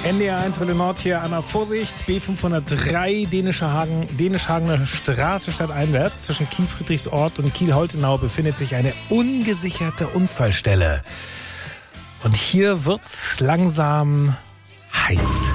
NDR1 Welle Nord hier, einmal Vorsicht, B503 Dänischhagener Straße stadteinwärts. Zwischen Kiel-Friedrichsort und Kiel-Holtenau befindet sich eine ungesicherte Unfallstelle. Und hier wird's langsam heiß.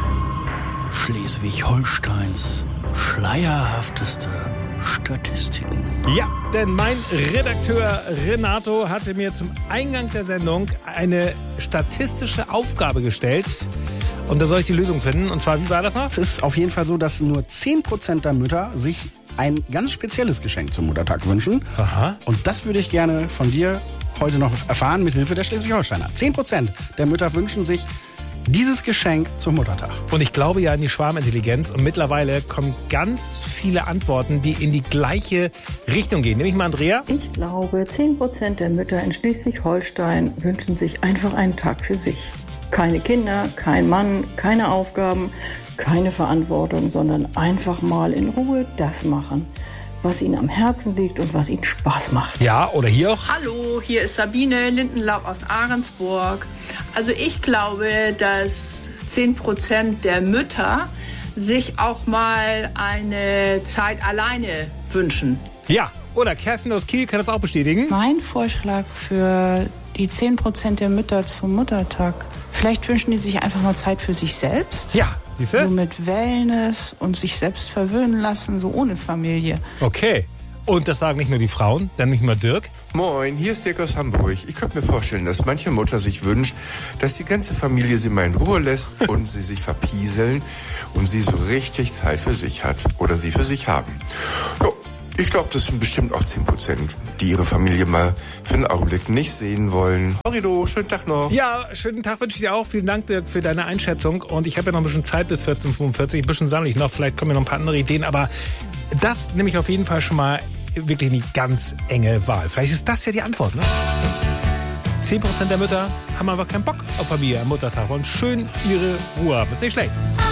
Schleswig-Holsteins schleierhafteste Statistiken. Ja, denn mein Redakteur Renato hatte mir zum Eingang der Sendung eine statistische Aufgabe gestellt. Und da soll ich die Lösung finden. Und zwar, wie war das noch? Es ist auf jeden Fall so, dass nur 10% der Mütter sich ein ganz spezielles Geschenk zum Muttertag wünschen. Aha. Und das würde ich gerne von dir heute noch erfahren mit Hilfe der Schleswig-Holsteiner. 10% der Mütter wünschen sich dieses Geschenk zum Muttertag. Und ich glaube ja an die Schwarmintelligenz. Und mittlerweile kommen ganz viele Antworten, die in die gleiche Richtung gehen. Nehme ich mal Andrea? Ich glaube, 10% der Mütter in Schleswig-Holstein wünschen sich einfach einen Tag für sich. Keine Kinder, kein Mann, keine Aufgaben, keine Verantwortung, sondern einfach mal in Ruhe das machen, was ihnen am Herzen liegt und was ihnen Spaß macht. Ja, oder hier auch? Hallo, hier ist Sabine Lindenlaub aus Ahrensburg. Also ich glaube, dass 10% der Mütter sich auch mal eine Zeit alleine wünschen. Ja, oder Kerstin aus Kiel kann das auch bestätigen. Mein Vorschlag für die 10% der Mütter zum Muttertag. Vielleicht wünschen die sich einfach mal Zeit für sich selbst. Ja, siehst du? So mit Wellness und sich selbst verwöhnen lassen, so ohne Familie. Okay. Und das sagen nicht nur die Frauen, dann nicht mal Dirk. Moin, hier ist Dirk aus Hamburg. Ich könnte mir vorstellen, dass manche Mutter sich wünscht, dass die ganze Familie sie mal in Ruhe lässt und sie sich verpieseln und sie so richtig Zeit für sich hat oder sie für sich haben. Jo, ich glaube, das sind bestimmt auch 10%, die ihre Familie mal für einen Augenblick nicht sehen wollen. Horrido, schönen Tag noch. Ja, schönen Tag wünsche ich dir auch. Vielen Dank, Dirk, für deine Einschätzung. Und ich habe ja noch ein bisschen Zeit bis 14:45. Ein bisschen sammle ich noch. Vielleicht kommen mir noch ein paar andere Ideen. Aber das nehme ich auf jeden Fall schon mal wirklich in die ganz enge Wahl. Vielleicht ist das ja die Antwort, ne? 10% der Mütter haben einfach keinen Bock auf Familie am Muttertag. Wollen schön ihre Ruhe haben. Ist nicht schlecht.